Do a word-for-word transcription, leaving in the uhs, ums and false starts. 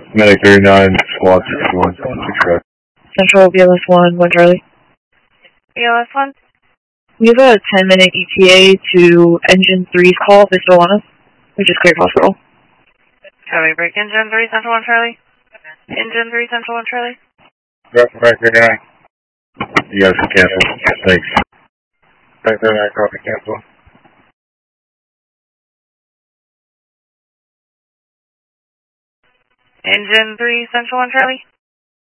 Medic thirty-nine, squad sixty-one, six correct. Central B L S one, one Charlie. B L S one? We have a ten minute E T A to Engine three's call if they're still on us. We just cleared hospital. Copy, break Engine three, Central one Charlie. Engine three, Central one Charlie. Back back thirty-nine. You guys can cancel. Thanks. Back thirty-nine, copy, cancel. Engine three, Central one Charlie.